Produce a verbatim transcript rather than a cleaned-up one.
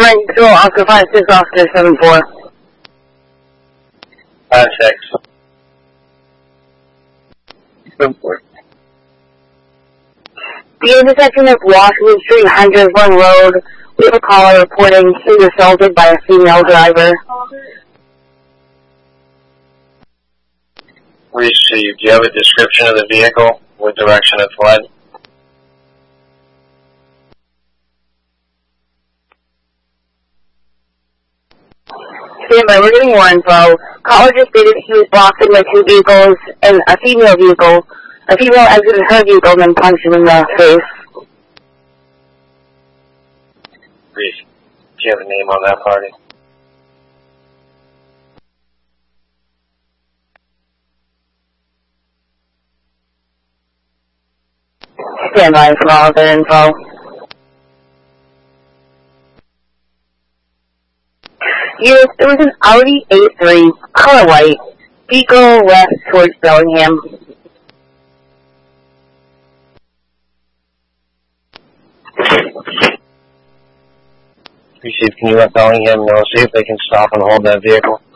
Frank, go Oscar five six, Oscar seven four. five six. seven four. The intersection of Washington Street and Huntersville Road, we have a caller reporting he was assaulted by a female driver. Received. Do you have a description of the vehicle? What direction it fled? Stand by, we're getting more info. Caller just stated he was blocked in with two vehicles and a female vehicle. A female exited her vehicle and then punched him in the face. Received. Do you have a name on that party? Stand by for all other info. Yes, it was an Audi A three, color white, vehicle west towards Bellingham. Received. Can you let Bellingham know, see if they can stop and hold that vehicle?